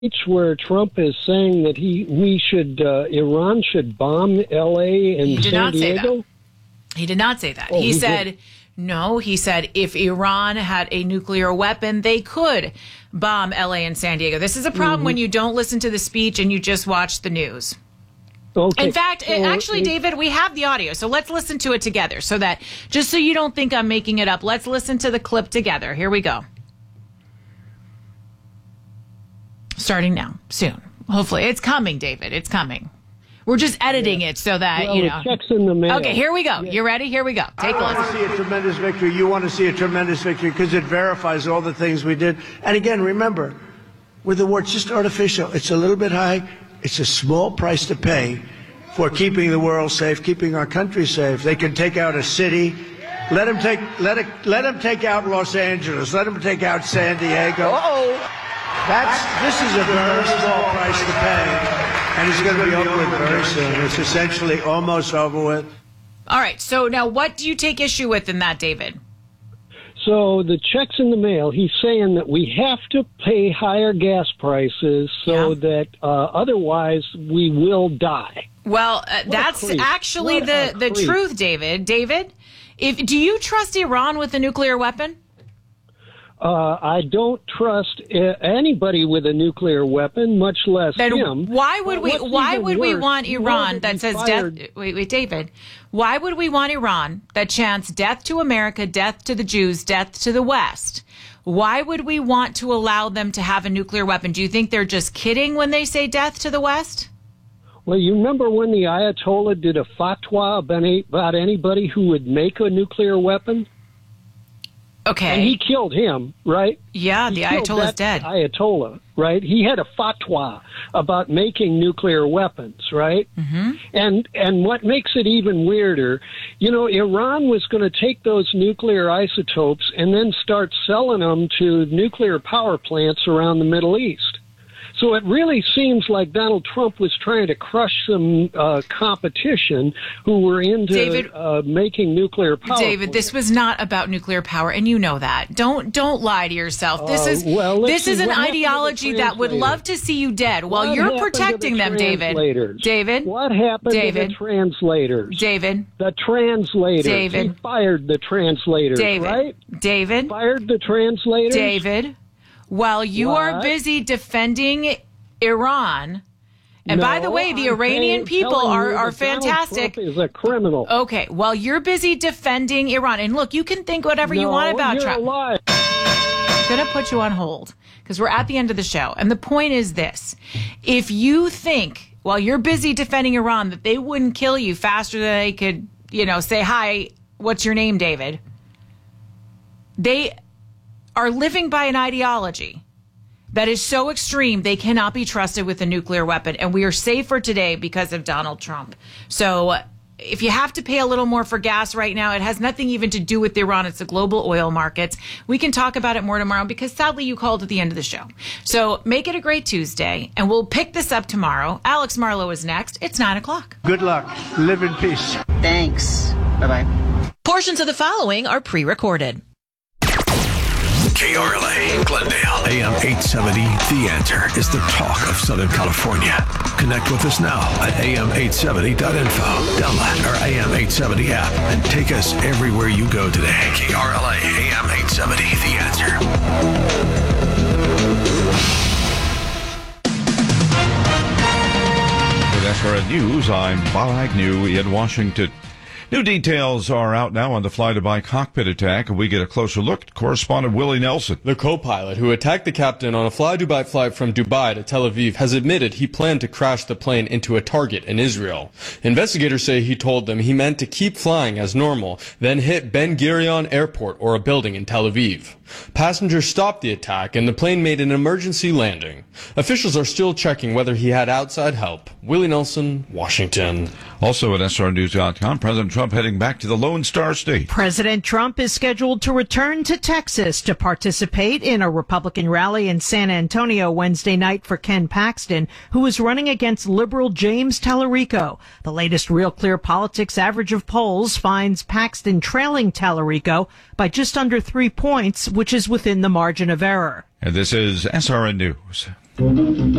speech where Trump is saying that Iran should bomb L.A. and San Diego? He did not say that. Oh, he said, no, he said if Iran had a nuclear weapon, they could bomb L.A. and San Diego. This is a problem when you don't listen to the speech and you just watch the news. Okay. In fact, actually, David, we have the audio, so let's listen to it together so that, just so you don't think I'm making it up, let's listen to the clip together. Here we go. Starting now, soon. Hopefully. It's coming, David. It's coming. We're just editing it so that, the check's in the mail. Okay, here we go. You ready? Here we go. Take a listen. I want to see a tremendous victory. You want to see a tremendous victory because it verifies all the things we did. And again, remember, with the war, it's just artificial. It's a little bit high. It's a small price to pay for keeping the world safe, keeping our country safe. They can take out a city. Let them take out Los Angeles. Let them take out San Diego. This is a very small price to pay, and it's going to be over with very soon. It's essentially almost over with. All right. So now, what do you take issue with in that, David? So the check's in the mail. He's saying that we have to pay higher gas prices so that otherwise we will die. Well, that's actually the truth, David. David, do you trust Iran with a nuclear weapon? I don't trust anybody with a nuclear weapon, much less him. Why would we want Iran that says death? Wait, David. Why would we want Iran that chants death to America, death to the Jews, death to the West? Why would we want to allow them to have a nuclear weapon? Do you think they're just kidding when they say death to the West? Well, you remember when the Ayatollah did a fatwa about anybody who would make a nuclear weapon? Okay. And he killed him, right? Yeah, the Ayatollah's dead. Ayatollah, right? He had a fatwa about making nuclear weapons, right? Mm-hmm. And what makes it even weirder, Iran was going to take those nuclear isotopes and then start selling them to nuclear power plants around the Middle East. So it really seems like Donald Trump was trying to crush some competition who were into making nuclear power. David, this was not about nuclear power, and you know that. Don't lie to yourself. This is an ideology that would love to see you dead while you're protecting them, David. David, what happened to the translators? David, the translators. David, he fired the translators. David, right? David, fired the translators. David. While you are busy defending Iran, and by the way, the Iranian people are fantastic. Trump is a criminal. Okay, while you're busy defending Iran, and look, you can think whatever you want about Trump. I'm going to put you on hold because we're at the end of the show. And the point is this. If you think, while you're busy defending Iran, that they wouldn't kill you faster than they could, say, hi, what's your name, David? They are living by an ideology that is so extreme they cannot be trusted with a nuclear weapon. And we are safer today because of Donald Trump. So if you have to pay a little more for gas right now, it has nothing even to do with Iran. It's the global oil markets. We can talk about it more tomorrow because sadly you called at the end of the show. So make it a great Tuesday, and we'll pick this up tomorrow. Alex Marlowe is next. It's 9:00. Good luck. Live in peace. Thanks. Bye-bye. Portions of the following are pre-recorded. KRLA, Glendale, AM 870. The Answer is the talk of Southern California. Connect with us now at am870.info. Download our AM 870 app and take us everywhere you go today. KRLA, AM 870. The Answer. With SRN News, I'm Bob Agnew in Washington. New details are out now on the fly-to-by cockpit attack, and we get a closer look at correspondent Willie Nelson. The co-pilot who attacked the captain on a fly-to-by flight from Dubai to Tel Aviv has admitted he planned to crash the plane into a target in Israel. Investigators say he told them he meant to keep flying as normal, then hit Ben Gurion Airport or a building in Tel Aviv. Passengers stopped the attack, and the plane made an emergency landing. Officials are still checking whether he had outside help. Willie Nelson, Washington. Also at srnews.com, President Trump heading back to the Lone Star State. President Trump is scheduled to return to Texas to participate in a Republican rally in San Antonio Wednesday night for Ken Paxton, who is running against liberal James Tallarico. The latest Real Clear Politics average of polls finds Paxton trailing Tallarico by just under 3 points, which is within the margin of error. And this is SRN News.